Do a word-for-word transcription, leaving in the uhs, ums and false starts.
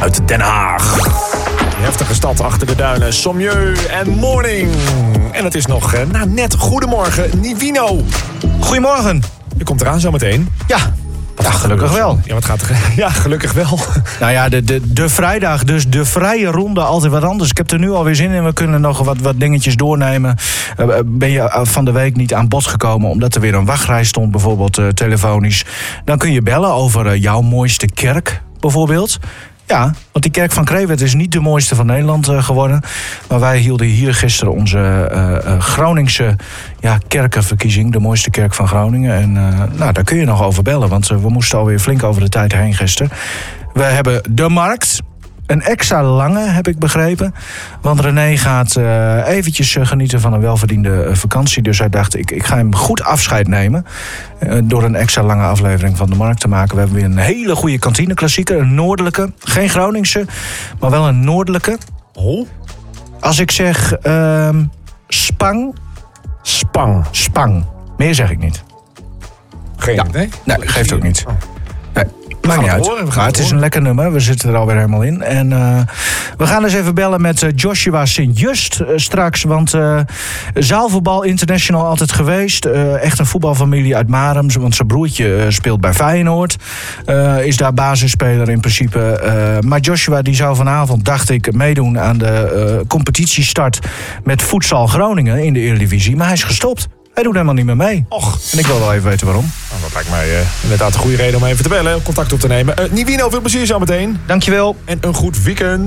uit Den Haag. Die heftige stad achter de duinen, Sommieu en Morning. En het is nog uh, nou, net goedemorgen, Nivino. Goedemorgen. Je komt eraan zometeen. Ja. Ja, gelukkig wel. Ja, wat gaat er? Ja, gelukkig wel. Nou ja, de, de, de vrijdag, dus de vrije ronde, altijd wat anders. Ik heb er nu alweer zin in. We kunnen nog wat, wat dingetjes doornemen. Uh, ben je van de week niet aan bod gekomen omdat er weer een wachtrij stond, bijvoorbeeld uh, telefonisch. Dan kun je bellen over uh, jouw mooiste kerk, bijvoorbeeld. Ja, want die kerk van Krewerd is niet de mooiste van Nederland uh, geworden. Maar wij hielden hier gisteren onze uh, uh, Groningse ja, kerkenverkiezing. De mooiste kerk van Groningen. En uh, nou, daar kun je nog over bellen. Want uh, we moesten alweer flink over de tijd heen gisteren. We hebben de markt. Een extra lange, heb ik begrepen. Want René gaat uh, eventjes uh, genieten van een welverdiende uh, vakantie. Dus hij dacht, ik, ik ga hem goed afscheid nemen. Uh, door een extra lange aflevering van de markt te maken. We hebben weer een hele goede kantineklassieker. Een noordelijke. Geen Groningse, maar wel een noordelijke. Oh? Als ik zeg uh, Spang. Spang. Spang. Meer zeg ik niet. Geen ja. idee? Nee, geeft ook niet. Nee. Maakt niet uit. Horen, maar het is een lekker nummer. We zitten er alweer helemaal in. En uh, we gaan eens even bellen met uh, Joshua Sint-Just uh, straks. Want uh, zaalvoetbal international altijd geweest. Uh, echt een voetbalfamilie uit Marum. Want zijn broertje uh, speelt bij Feyenoord. Uh, is daar basisspeler in principe. Uh, maar Joshua die zou vanavond, dacht ik, meedoen aan de uh, competitiestart met Futsal Groningen in de Eredivisie. Maar hij is gestopt. Hij doet helemaal niet meer mee. Och. En ik wil wel even weten waarom. Nou, dat lijkt mij uh, inderdaad een goede reden om even te bellen, contact op te nemen. Uh, Nivino, veel plezier zometeen. Dankjewel. En een goed weekend.